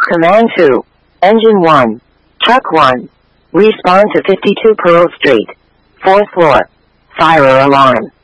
Command 2. Engine 1. Truck 1. Respawn to 52 Pearl Street. 4th floor. Fire alarm.